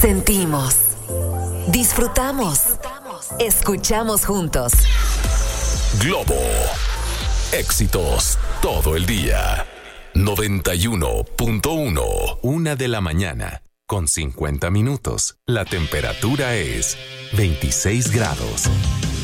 Sentimos, disfrutamos, escuchamos juntos. Globo. Éxitos todo el día. 91.1. 1:00 a.m, con 50 minutos. La temperatura es 26 grados.